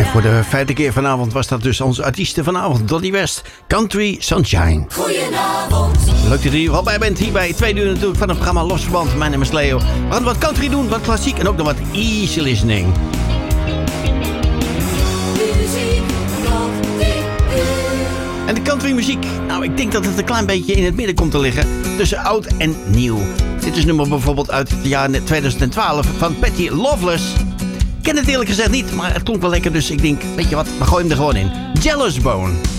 Voor de vijfde keer vanavond was dat dus onze artiesten vanavond. Donny West, Country Sunshine. Goedenavond. Leuk dat je er in ieder geval bij bent hier bij 2 uur natuurlijk van het programma Losverband. Mijn naam is Leo. We gaan wat country doen, wat klassiek en ook nog wat easy listening. En de country muziek, nou ik denk dat het een klein beetje in het midden komt te liggen. Tussen oud en nieuw. Dit is nummer bijvoorbeeld uit het jaar 2012 van Patty Loveless. Ik ken het eerlijk gezegd niet, maar het klonk wel lekker, dus ik denk, weet je wat, we gooien hem er gewoon in. Jealous Bone.